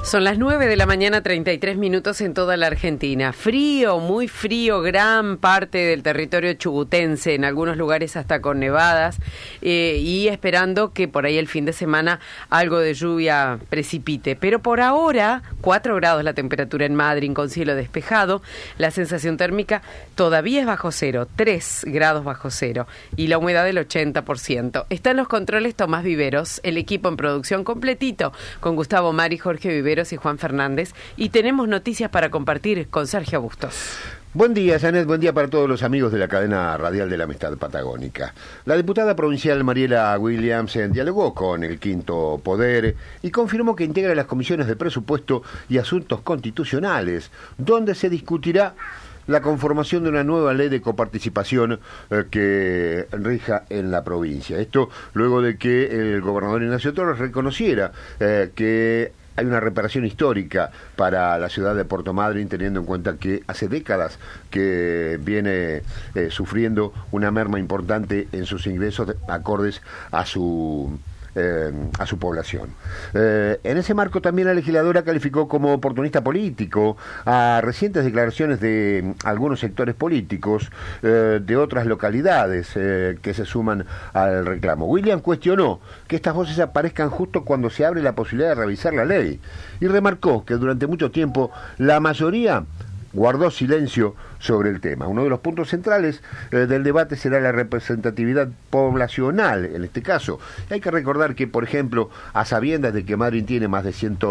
Son las 9 de la mañana, 33 minutos en toda la Argentina. Frío, muy frío, gran parte del territorio chubutense, en algunos lugares hasta con nevadas, y esperando que por ahí el fin de semana algo de lluvia precipite. Pero por ahora, 4 grados la temperatura en Madrid, con cielo despejado. La sensación térmica todavía es bajo cero, 3 grados bajo cero, y la humedad del 80%. Están los controles Tomás Viveros, el equipo en producción completito, con Gustavo Mari, Jorge Viveros y Juan Fernández, y tenemos noticias para compartir con Sergio Bustos. Buen día, Janet, buen día para todos los amigos de la cadena radial de la Amistad Patagónica. La diputada provincial Mariela Williams dialogó con el Quinto Poder y confirmó que integra las comisiones de presupuesto y asuntos constitucionales, donde se discutirá la conformación de una nueva ley de coparticipación que rija en la provincia. Esto luego de que el gobernador Ignacio Torres reconociera que hay una reparación histórica para la ciudad de Puerto Madryn, teniendo en cuenta que hace décadas que viene sufriendo una merma importante en sus ingresos acordes a su población. En ese marco también la legisladora calificó como oportunista político a recientes declaraciones de algunos sectores políticos de otras localidades que se suman al reclamo. William cuestionó que estas voces aparezcan justo cuando se abre la posibilidad de revisar la ley y remarcó que durante mucho tiempo la mayoría guardó silencio sobre el tema. Uno de los puntos centrales del debate será la representatividad poblacional, en este caso. Hay que recordar que, por ejemplo, a sabiendas de que Madryn tiene más de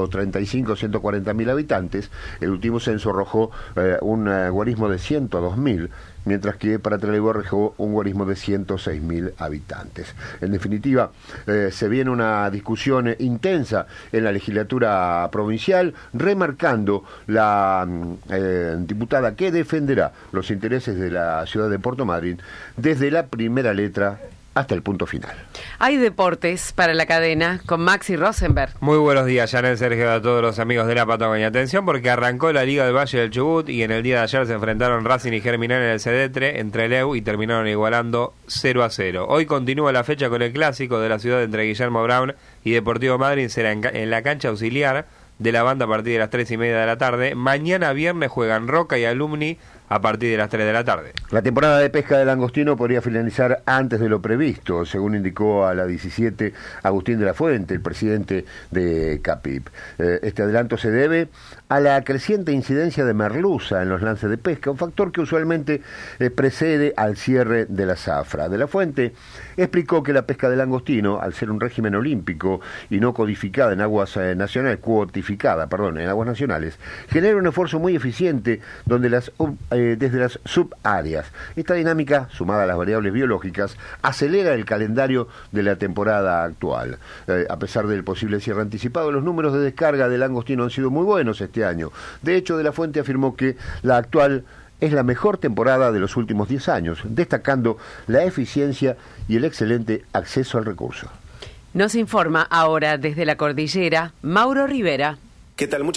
135, 140.000 habitantes, el último censo arrojó un guarismo de 102.000, mientras que para Trelew arrojó un guarismo de 106.000 habitantes. En definitiva, se viene una discusión intensa en la legislatura provincial, remarcando la diputada que defenderá los intereses de la ciudad de Puerto Madryn desde la primera letra hasta el punto final. Hay deportes para la cadena con Maxi Rosenberg. Muy buenos días, Janet, Sergio, a todos los amigos de la Patagonia. Atención porque arrancó la Liga del Valle del Chubut y en el día de ayer se enfrentaron Racing y Germinal en el Cedetre, en Trelew, y terminaron igualando 0-0. Hoy continúa la fecha con el clásico de la ciudad entre Guillermo Brown y Deportivo Madryn. Será en la cancha auxiliar de la banda a partir de las 3:30 de la tarde. Mañana viernes juegan Roca y Alumni a partir de las 3 de la tarde. La temporada de pesca del langostino podría finalizar antes de lo previsto, según indicó a la 17 Agustín de la Fuente, el presidente de CAPIP. Este adelanto se debe a la creciente incidencia de merluza en los lances de pesca, un factor que usualmente precede al cierre de la zafra. De la Fuente explicó que la pesca del langostino, al ser un régimen olímpico y no codificada en aguas nacionales, cuotificada, en aguas nacionales, genera un esfuerzo muy eficiente desde las subáreas. Esta dinámica, sumada a las variables biológicas, acelera el calendario de la temporada actual. A pesar del posible cierre anticipado, los números de descarga del langostino han sido muy buenos este año. De hecho, De la Fuente afirmó que la actual es la mejor temporada de los últimos 10 años, destacando la eficiencia y el excelente acceso al recurso. Nos informa ahora desde la cordillera Mauro Rivera. ¿Qué tal?